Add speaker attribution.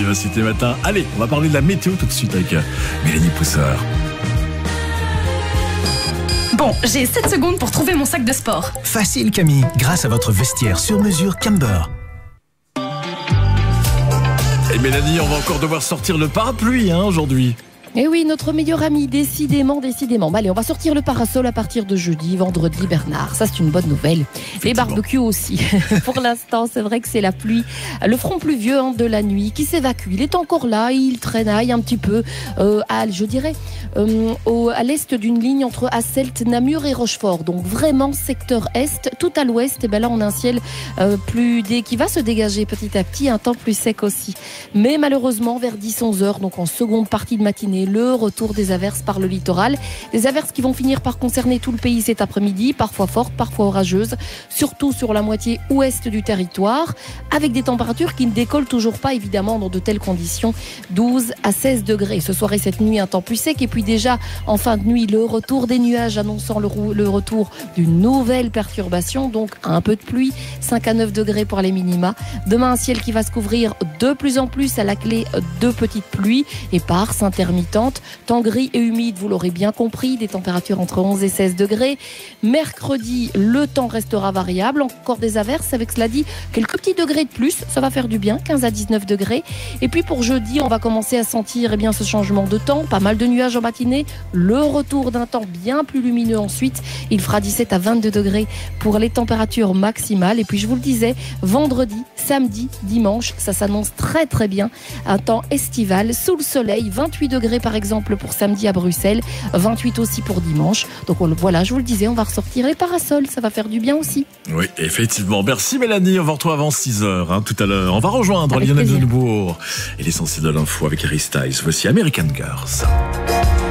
Speaker 1: Vivacité Matin. Allez, on va parler de la météo tout de suite avec Mélanie Poussard.
Speaker 2: Bon, j'ai 7 secondes pour trouver mon sac de sport.
Speaker 3: Facile Camille, grâce à votre vestiaire sur mesure Camber.
Speaker 1: Et Mélanie, on va encore devoir sortir le parapluie aujourd'hui.
Speaker 4: Et oui, notre meilleur ami, décidément. Bah, allez, on va sortir le parasol à partir de jeudi, vendredi, Bernard. Ça, c'est une bonne nouvelle. Les barbecues aussi. Pour l'instant, c'est vrai que c'est la pluie, le front pluvieux de la nuit qui s'évacue. Il est encore là, il traînaille un petit peu, à l'est d'une ligne entre Asselt, Namur et Rochefort. Donc vraiment, secteur est, tout à l'ouest. Et ben là, on a un ciel qui va se dégager petit à petit, un temps plus sec aussi. Mais malheureusement, vers 10-11 heures, donc en seconde partie de matinée, le retour des averses par le littoral. Des averses qui vont finir par concerner tout le pays cet après-midi, parfois fortes, parfois orageuses, surtout sur la moitié ouest du territoire, avec des températures qui ne décollent toujours pas évidemment dans de telles conditions. 12 à 16 degrés ce soir et cette nuit, un temps plus sec. Et puis déjà en fin de nuit, le retour des nuages annonçant le retour d'une nouvelle perturbation, donc un peu de pluie, 5 à 9 degrés pour les minima. Demain, un ciel qui va se couvrir de plus en plus, à la clé de petites pluies éparses, intermittentes. Temps gris et humide, vous l'aurez bien compris, des températures entre 11 et 16 degrés. Mercredi, le temps restera variable, encore des averses, avec cela dit quelques petits degrés de plus, ça va faire du bien, 15 à 19 degrés. Et puis pour jeudi, on va commencer à sentir ce changement de temps, pas mal de nuages en matinée, le retour d'un temps bien plus lumineux ensuite. Il fera 17 à 22 degrés pour les températures maximales. Et puis je vous le disais, vendredi, samedi, dimanche, ça s'annonce très très bien, un temps estival, sous le soleil, 28 degrés par exemple pour samedi à Bruxelles, 28 aussi pour dimanche. Donc voilà, je vous le disais, on va ressortir les parasols, ça va faire du bien aussi.
Speaker 1: Oui, effectivement. Merci Mélanie, on va retrouver avant 6h tout à l'heure. On va rejoindre Lionel Denebourg et l'essentiel de l'info avec Harry Styles. Voici American Girls.